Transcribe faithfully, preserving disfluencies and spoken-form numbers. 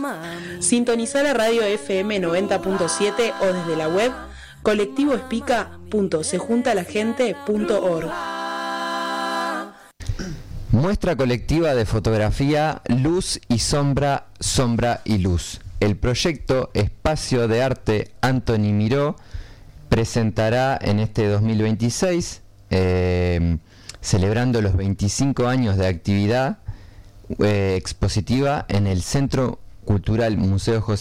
Sintonizá la radio F M noventa punto siete o desde la web colectivo espica punto se junta la gente punto org. Muestra colectiva de fotografía Luz y Sombra, Sombra y Luz. El proyecto Espacio de Arte Anthony Miró presentará en este dos mil veintiséis, eh, celebrando los veinticinco años de actividad eh, expositiva en el Centro Cultural Museo José